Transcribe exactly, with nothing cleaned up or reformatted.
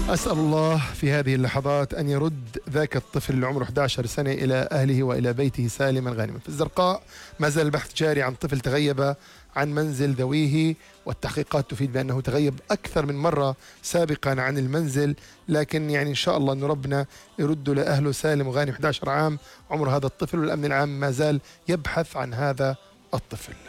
أسأل الله في هذه اللحظات أن يرد ذاك الطفل اللي عمره أحد عشر سنة إلى أهله وإلى بيته سالما غانما. في الزرقاء ما زال البحث جاري عن طفل تغيب عن منزل ذويه، والتحقيقات تفيد بأنه تغيب أكثر من مرة سابقا عن المنزل، لكن يعني إن شاء الله أن ربنا يرد لأهله سالم وغانم. أحد عشر عام عمر هذا الطفل، والأمن العام ما زال يبحث عن هذا الطفل.